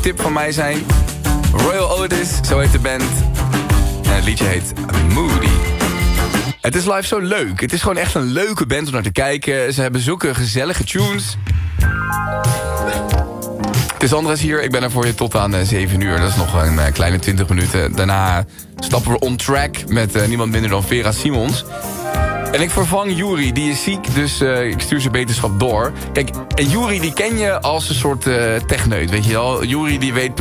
tip van mij zijn. Royal Otis, zo heet de band. En het liedje heet Moody. Het is live zo leuk. Het is gewoon echt een leuke band om naar te kijken. Ze hebben zulke gezellige tunes. Het is Andres hier. Ik ben er voor je tot aan 7 uur. Dat is nog een kleine 20 minuten. Daarna stappen we on track met niemand minder dan Vera Simons. En ik vervang Juri, die is ziek, dus ik stuur zijn beterschap door. Kijk, en Juri die ken je als een soort techneut, weet je wel. Juri die weet